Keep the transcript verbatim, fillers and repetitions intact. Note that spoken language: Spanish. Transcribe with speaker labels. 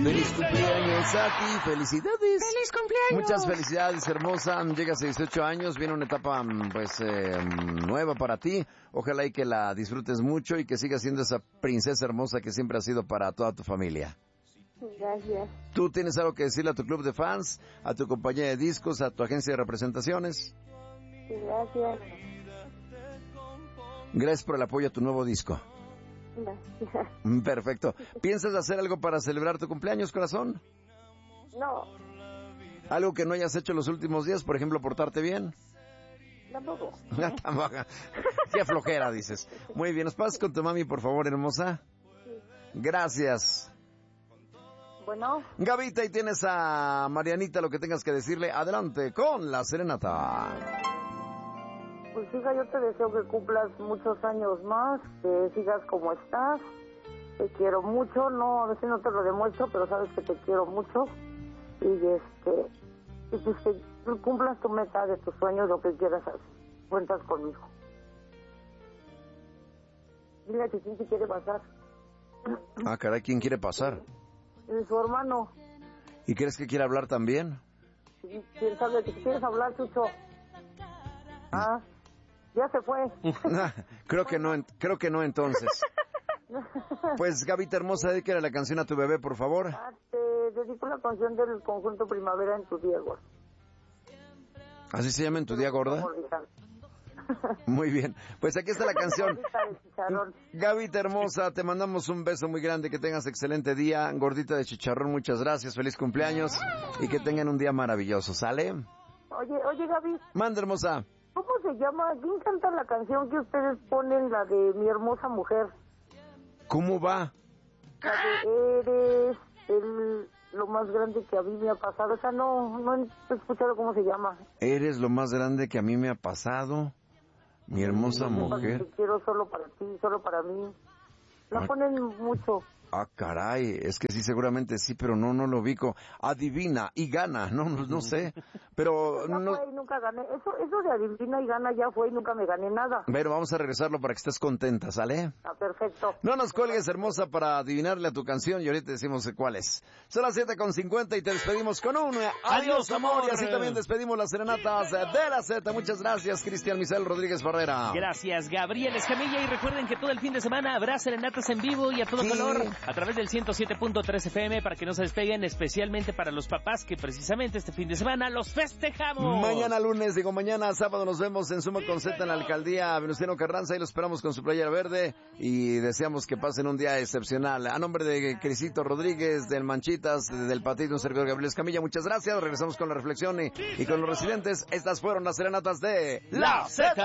Speaker 1: Feliz cumpleaños a ti, felicidades.
Speaker 2: Feliz cumpleaños.
Speaker 1: Muchas felicidades, hermosa. Llegas a dieciocho años, viene una etapa pues eh, nueva para ti. Ojalá y que la disfrutes mucho y que sigas siendo esa princesa hermosa que siempre has sido para toda tu familia.
Speaker 3: Gracias.
Speaker 1: ¿Tú tienes algo que decirle a tu club de fans, a tu compañía de discos, a tu agencia de representaciones?
Speaker 3: Sí, gracias.
Speaker 1: Gracias por el apoyo a tu nuevo disco.
Speaker 3: Gracias.
Speaker 1: Perfecto. ¿Piensas hacer algo para celebrar tu cumpleaños, corazón?
Speaker 3: No.
Speaker 1: ¿Algo que no hayas hecho los últimos días? Por ejemplo, portarte bien.
Speaker 3: Tampoco.
Speaker 1: Tampoco. Qué flojera, dices. Muy bien, ¿nos pasas con tu mami, por favor, hermosa?
Speaker 3: Sí.
Speaker 1: Gracias.
Speaker 3: Bueno.
Speaker 1: Gavita, y tienes a Marianita, lo que tengas que decirle. Adelante con la serenata.
Speaker 3: Pues hija, yo te deseo que cumplas muchos años más, que sigas como estás. Te quiero mucho, no, a veces no te lo demuestro, pero sabes que te quiero mucho. Y este, y pues que tú cumplas tu meta de tus sueños, lo que quieras hacer. Cuentas conmigo. Dile a Chiquín si quiere pasar.
Speaker 1: Ah, caray, ¿quién quiere pasar?
Speaker 3: Es su hermano.
Speaker 1: ¿Y crees que quiere hablar también?
Speaker 3: ¿Quién sabe que quieres hablar, Chucho? Ah, ya se fue.
Speaker 1: creo que no, creo que no entonces. Pues, Gavita hermosa, dedícale la canción a tu bebé, por favor.
Speaker 3: Ah, te dedico la canción del conjunto Primavera en tu día, gorda.
Speaker 1: ¿Así se llama en tu día, gorda? Muy bien, pues aquí está la canción. Gavita hermosa, te mandamos un beso muy grande, que tengas excelente día. Gordita de chicharrón, muchas gracias, feliz cumpleaños y que tengan un día maravilloso, ¿sale?
Speaker 3: Oye, oye Gaby.
Speaker 1: Manda, hermosa.
Speaker 3: ¿Cómo se llama? ¿Quién canta la canción que ustedes ponen, la de Mi Hermosa Mujer?
Speaker 1: ¿Cómo va?
Speaker 3: La de Eres el, lo más grande que a mí me ha pasado. O sea, no, no he escuchado cómo se llama.
Speaker 1: Eres lo más grande que a mí me ha pasado. Mi hermosa mujer.
Speaker 3: Te quiero solo para ti, solo para mí. La ah, ponen mucho.
Speaker 1: Ah, caray, es que sí, seguramente sí, pero no, no lo ubico. Adivina y gana, no, no, no sé, pero
Speaker 3: ya
Speaker 1: no.
Speaker 3: Fue y nunca gané. Eso, eso de adivina y gana ya fue y nunca me gané nada.
Speaker 1: Pero vamos a regresarlo para que estés contenta, ¿sale?
Speaker 3: Ah, perfecto.
Speaker 1: No nos cuelgues, hermosa, para adivinarle a tu canción y ahorita decimos cuál es. Son las siete con cincuenta y te despedimos con un adiós, amor, y así también despedimos las serenatas de la Z. Muchas gracias, Cristian Misael Rodríguez Barrera.
Speaker 2: Gracias, Gabriel Escamilla, y recuerden que todo el fin de semana habrá serenatas en vivo y a todo sí. color a través del ciento siete punto tres F M para que no se despeguen, especialmente para los papás que precisamente este fin de semana los festejamos.
Speaker 1: Mañana lunes, digo mañana sábado, nos vemos en Suma con Z en la alcaldía Venustiano Carranza y lo esperamos con su playera verde y deseamos que pasen un día excepcional. A nombre de Crisito Rodríguez, del Manchitas, del Patito, un servidor Gabriel Escamilla, muchas gracias. Regresamos con la reflexión y, y con los residentes. Estas fueron las serenatas de La Z.